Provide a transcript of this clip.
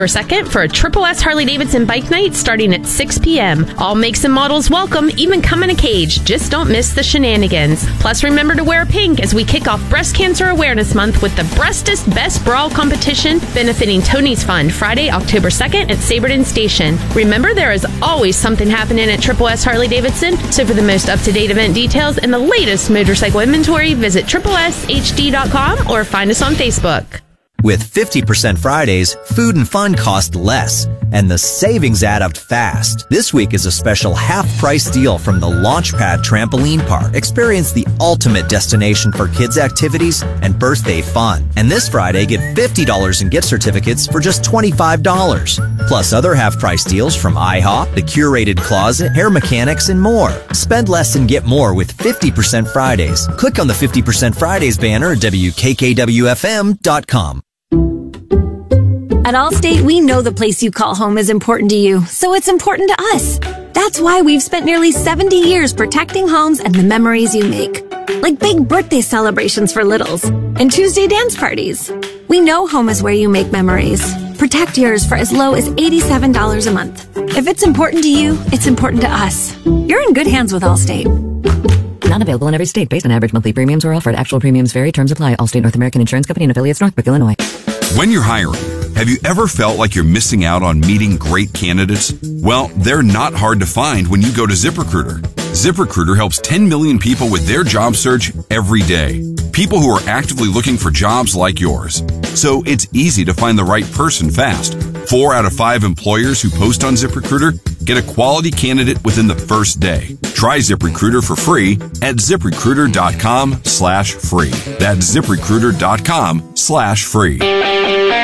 2nd for a Triple S Harley-Davidson bike night starting at 6 p.m. All makes and models welcome, even come in a cage. Just don't miss the shenanigans. Plus, remember to wear pink as we kick off Breast Cancer Awareness Month with the Breastest Best Brawl competition benefiting Tony's Fund Friday, October 2nd at Saberton Station. Remember, there is always something happening at Triple S Harley-Davidson, so for the most up-to-date event details and the latest motorcycle inventory, visit tripleshd.com or find us on Facebook. With 50% Fridays, food and fun cost less, and the savings add up fast. This week is a special half-price deal from the Launchpad Trampoline Park. Experience the ultimate destination for kids' activities and birthday fun. And this Friday, get $50 in gift certificates for just $25. Plus other half-price deals from IHOP, The Curated Closet, Hair Mechanics, and more. Spend less and get more with 50% Fridays. Click on the 50% Fridays banner at WKKWFM.com. At Allstate, we know the place you call home is important to you, so it's important to us. That's why we've spent nearly 70 years protecting homes and the memories you make. Like big birthday celebrations for littles and Tuesday dance parties. We know home is where you make memories. Protect yours for as low as $87 a month. If it's important to you, it's important to us. You're in good hands with Allstate. Not available in every state based on average monthly premiums or offered. Actual premiums vary. Terms apply. Allstate North American Insurance Company and affiliates, Northbrook, Illinois. When you're hiring, have you ever felt like you're missing out on meeting great candidates? Well, they're not hard to find when you go to ZipRecruiter. ZipRecruiter helps 10 million people with their job search every day. People who are actively looking for jobs like yours. So it's easy to find the right person fast. 4 out of 5 employers who post on ZipRecruiter get a quality candidate within the first day. Try ZipRecruiter for free at ZipRecruiter.com/free. That's ZipRecruiter.com/free.